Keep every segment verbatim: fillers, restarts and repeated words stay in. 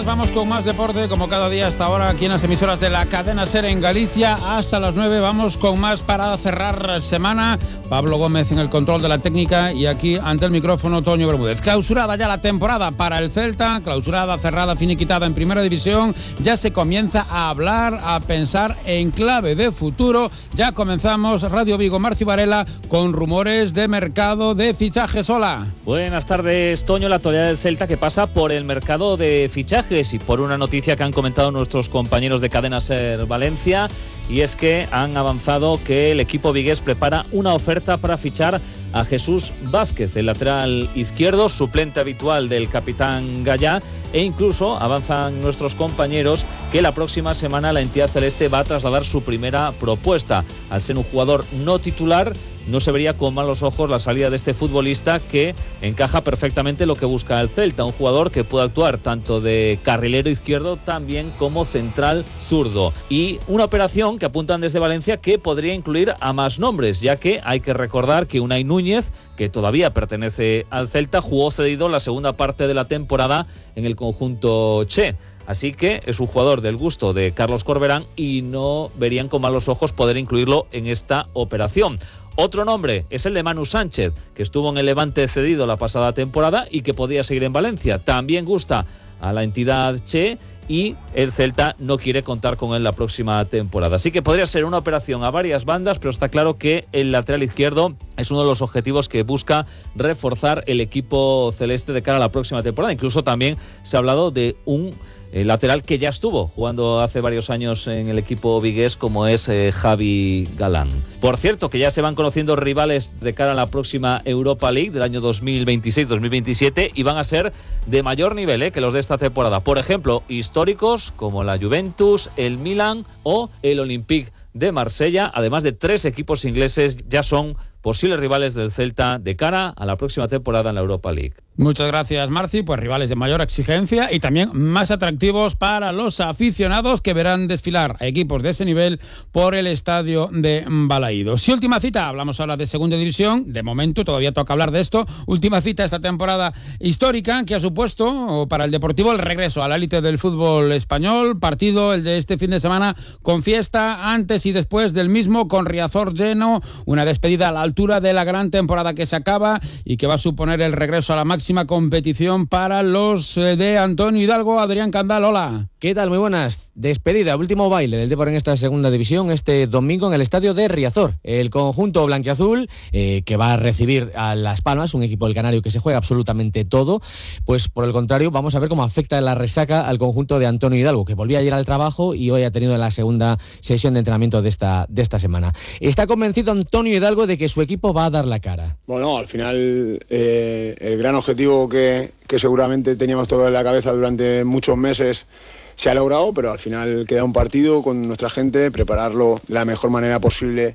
más, vamos con más deporte, como cada día hasta ahora aquí en las emisoras de la cadena SER en Galicia. Hasta las nueve vamos con más para cerrar semana. Pablo Gómez en el control de la técnica y aquí ante el micrófono Toño Bermúdez. Clausurada ya la temporada para el Celta, clausurada, cerrada, finiquitada en Primera División. Ya se comienza a hablar, a pensar en clave de futuro. Ya comenzamos Radio Vigo, Marci Varela, con rumores de mercado de fichajes. Hola. Buenas tardes, Toño. La actualidad del Celta que pasa por el mercado de fichajes y por una noticia que han comentado nuestros compañeros de Cadena SER Valencia, y es que han avanzado que el equipo vigués prepara una oferta para fichar a Jesús Vázquez, el lateral izquierdo, suplente habitual del capitán Gallá, e incluso avanzan nuestros compañeros que la próxima semana la entidad celeste va a trasladar su primera propuesta. Al ser un jugador no titular, no se vería con malos ojos la salida de este futbolista, que encaja perfectamente lo que busca el Celta, un jugador que puede actuar tanto de carrilero izquierdo también como central zurdo. Y una operación que apuntan desde Valencia que podría incluir a más nombres, ya que hay que recordar que Unai Núñez, que todavía pertenece al Celta, jugó cedido la segunda parte de la temporada en el conjunto Che. Así que es un jugador del gusto de Carlos Corberán y no verían con malos ojos poder incluirlo en esta operación. Otro nombre es el de Manu Sánchez, que estuvo en el Levante cedido la pasada temporada y que podía seguir en Valencia. También gusta a la entidad Che y el Celta no quiere contar con él la próxima temporada. Así que podría ser una operación a varias bandas, pero está claro que el lateral izquierdo es uno de los objetivos que busca reforzar el equipo celeste de cara a la próxima temporada. Incluso también se ha hablado de un El lateral que ya estuvo jugando hace varios años en el equipo vigués, como es eh, Javi Galán. Por cierto, que ya se van conociendo rivales de cara a la próxima Europa League del año dos mil veintiséis dos mil veintisiete y van a ser de mayor nivel eh, que los de esta temporada. Por ejemplo, históricos como la Juventus, el Milan o el Olympique de Marsella, además de tres equipos ingleses, ya son posibles rivales del Celta de cara a la próxima temporada en la Europa League. Muchas gracias, Marci. Pues rivales de mayor exigencia y también más atractivos para los aficionados que verán desfilar a equipos de ese nivel por el estadio de Balaídos. Y última cita, hablamos ahora de Segunda División. De momento todavía toca hablar de esto. Última cita esta temporada histórica que ha supuesto para el Deportivo el regreso a la élite del fútbol español. Partido el de este fin de semana con fiesta antes y después del mismo, con Riazor lleno. Una despedida a la altura de la gran temporada que se acaba y que va a suponer el regreso a la máxima competición para los de Antonio Hidalgo. Adrián Candal, hola. ¿Qué tal? Muy buenas. Despedida, último baile del Depor en esta segunda división este domingo en el estadio de Riazor. El conjunto blanquiazul eh, que va a recibir a Las Palmas, un equipo del Canario que se juega absolutamente todo. Pues por el contrario, vamos a ver cómo afecta la resaca al conjunto de Antonio Hidalgo, que volvía ayer al trabajo y hoy ha tenido la segunda sesión de entrenamiento de esta, de esta semana. Está convencido Antonio Hidalgo de que su equipo va a dar la cara. Bueno, al final eh, el gran objetivo que, que seguramente teníamos todo en la cabeza durante muchos meses se ha logrado, pero al final queda un partido con nuestra gente, prepararlo de la mejor manera posible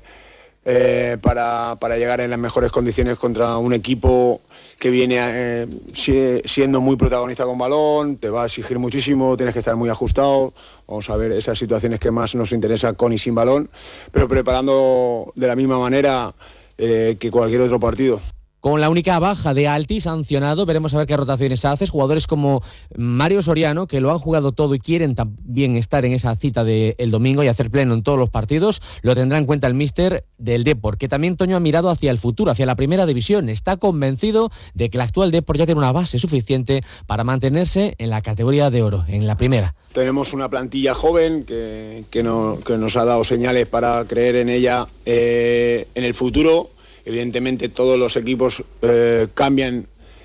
eh, para, para llegar en las mejores condiciones contra un equipo que viene eh, siendo muy protagonista con balón, te va a exigir muchísimo, tienes que estar muy ajustado. Vamos a ver esas situaciones que más nos interesan con y sin balón, pero preparando de la misma manera eh, que cualquier otro partido. Con la única baja de Alti sancionado, veremos a ver qué rotaciones haces. Jugadores como Mario Soriano, que lo han jugado todo y quieren también estar en esa cita del domingo y hacer pleno en todos los partidos, lo tendrá en cuenta el míster del Depor, que también Toño ha mirado hacia el futuro, hacia la primera división. Está convencido de que el actual Depor ya tiene una base suficiente para mantenerse en la categoría de oro, en la primera. Tenemos una plantilla joven que, que, no, que nos ha dado señales para creer en ella eh, en el futuro. Evidentemente todos los equipos eh, cambian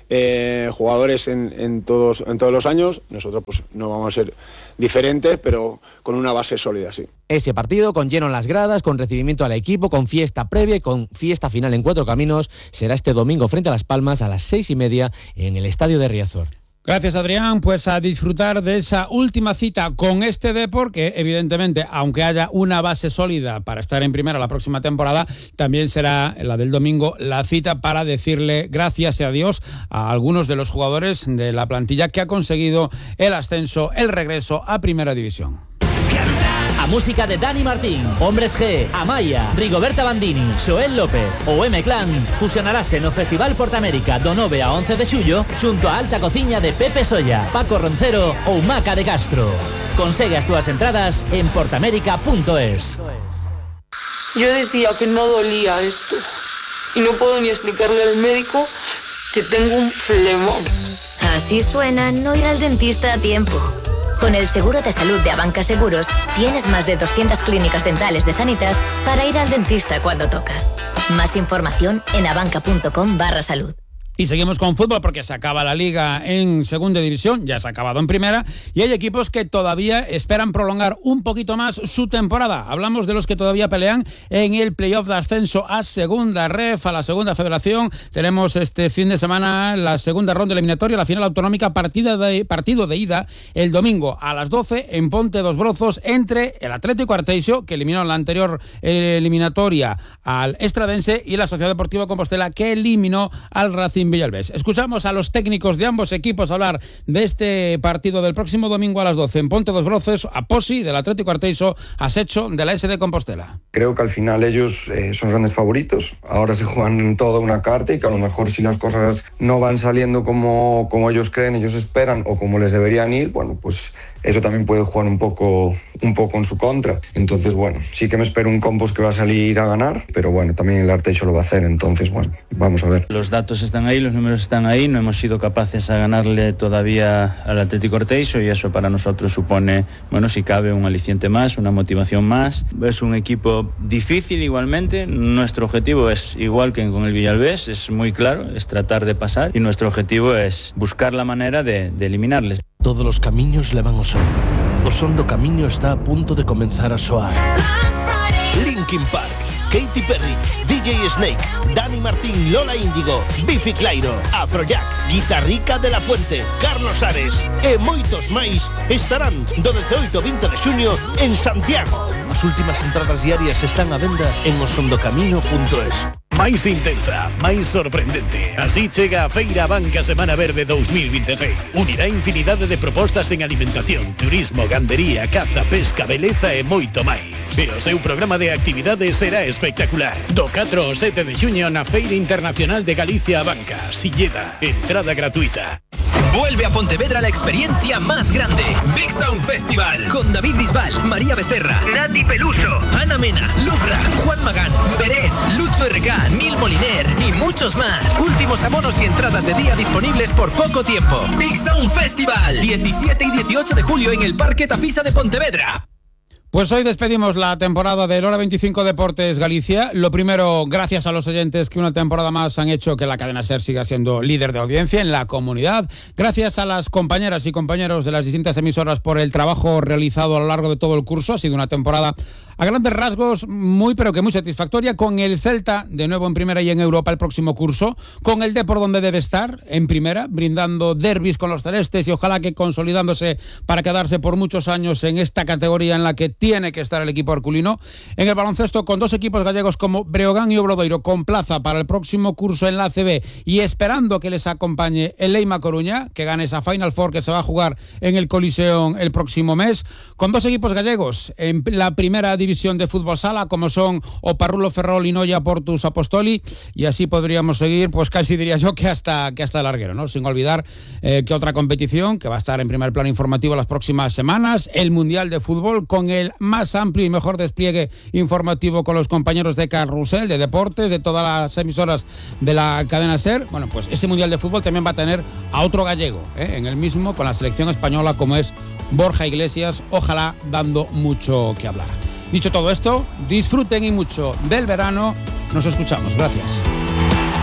eh, jugadores en, en, todos, en todos los años. Nosotros pues no vamos a ser diferentes, pero con una base sólida, sí. Ese partido con lleno en las gradas, con recibimiento al equipo, con fiesta previa y con fiesta final en Cuatro Caminos, será este domingo frente a Las Palmas a las seis y media en el estadio de Riazor. Gracias, Adrián. Pues a disfrutar de esa última cita con este Depor, que evidentemente, aunque haya una base sólida para estar en primera la próxima temporada, también será la del domingo la cita para decirle gracias y adiós a algunos de los jugadores de la plantilla que ha conseguido el ascenso, el regreso a Primera División. a música de Dani Martín, Hombres G, Amaya, Rigoberta Bandini, Xoel López ou M-Clan fusionarase no Festival Portamérica do nove a once de xullo xunto a alta cociña de Pepe Solla, Paco Roncero ou Maca de Castro. Consegue as túas entradas en portamérica punto es. Yo decía que no dolía esto y no puedo ni explicarle al médico que tengo un flemón. Así suena no ir al dentista a tiempo. Con el seguro de salud de Abanca Seguros tienes más de doscientas clínicas dentales de Sanitas para ir al dentista cuando toca. Más información en abanca punto com barra salud. Y seguimos con fútbol porque se acaba la liga en segunda división, ya se ha acabado en primera, y hay equipos que todavía esperan prolongar un poquito más su temporada. Hablamos de los que todavía pelean en el playoff de ascenso a segunda ref, a la segunda federación. Tenemos este fin de semana la segunda ronda eliminatoria, la final autonómica, partida de, partido de ida el domingo a las doce en Ponte dos Brozos entre el Atlético Arteixo, que eliminó en la anterior eliminatoria al Estradense, y la Sociedad Deportiva Compostela, que eliminó al Racing Villalbés. Escuchamos a los técnicos de ambos equipos hablar de este partido del próximo domingo a las doce en Ponte dos Brozos, a Posi del Atlético Arteixo, a Secho de la S D Compostela. Creo que al final ellos eh, son grandes favoritos. Ahora se juegan toda una carta y que a lo mejor si las cosas no van saliendo como, como ellos creen, ellos esperan o como les deberían ir, bueno, pues eso también puede jugar un poco, un poco en su contra. Entonces, bueno, sí que me espero un Compost que va a salir a ganar, pero bueno, también el Arteixo lo va a hacer. Entonces, bueno, vamos a ver. Los datos están ahí, los números están ahí, no hemos sido capaces a ganarle todavía al Atlético Arteixo y eso para nosotros supone, bueno, si cabe, un aliciente más, una motivación más. Es un equipo difícil igualmente, nuestro objetivo es igual que con el Villalbés, es muy claro, es tratar de pasar y nuestro objetivo es buscar la manera de, de eliminarles. Todos los camiños levan ao Son. O son do camiño está a punto de comenzar a soar. Linkin Park, Katy Perry, D J Snake, Dani Martín, Lola Índigo, Bifi Clyro, Afrojack, Guitarrica de la Fuente, Carlos Ares e moitos máis estarán do dezooito ao vinte de xuño en Santiago. As últimas entradas diarias están á venda en osondocamino punto es. Máis intensa, máis sorprendente. Así chega a Feira Abanca Semana Verde dos mil veintiséis. Unirá infinidade de propostas en alimentación, turismo, gandería, caza, pesca, beleza e moito máis. E o seu programa de actividades será espectacular. Do catro ao sete de xuño na Feira Internacional de Galicia Abanca, Silleda, entrada gratuita. Vuelve a Pontevedra la experiencia más grande. Big Sound Festival. Con David Bisbal, María Becerra, Nati Peluso, Ana Mena, Lubra, Juan Magán, Beret, Lucho R K, Nil Moliner y muchos más. Últimos abonos y entradas de día disponibles por poco tiempo. Big Sound Festival. diecisiete y dieciocho de julio en el Parque Tafisa de Pontevedra. Pues hoy despedimos la temporada del Hora veinticinco Deportes Galicia. Lo primero, gracias a los oyentes que una temporada más han hecho que la cadena SER siga siendo líder de audiencia en la comunidad. Gracias a las compañeras y compañeros de las distintas emisoras por el trabajo realizado a lo largo de todo el curso. Ha sido una temporada a grandes rasgos muy pero que muy satisfactoria, con el Celta de nuevo en primera y en Europa el próximo curso, con el Depor donde debe estar, en primera, brindando derbis con los celestes y ojalá que consolidándose para quedarse por muchos años en esta categoría en la que tiene que estar el equipo herculino. En el baloncesto, con dos equipos gallegos como Breogán y Obradoiro con plaza para el próximo curso en la A C B y esperando que les acompañe el Leima Coruña, que gane esa Final Four que se va a jugar en el Coliseum el próximo mes, con dos equipos gallegos en la primera división de fútbol sala como son o Parrulo Ferrol y Noia Portus Apostoli, y así podríamos seguir, pues casi diría yo que hasta que hasta el larguero, ¿no? Sin olvidar eh, que otra competición que va a estar en primer plano informativo las próximas semanas, el Mundial de Fútbol, con el más amplio y mejor despliegue informativo con los compañeros de Carrusel, de Deportes, de todas las emisoras de la cadena SER. Bueno, pues ese Mundial de Fútbol también va a tener a otro gallego, ¿eh? en el mismo, con la selección española, como es Borja Iglesias, ojalá dando mucho que hablar. Dicho todo esto, disfruten y mucho del verano. Nos escuchamos. Gracias.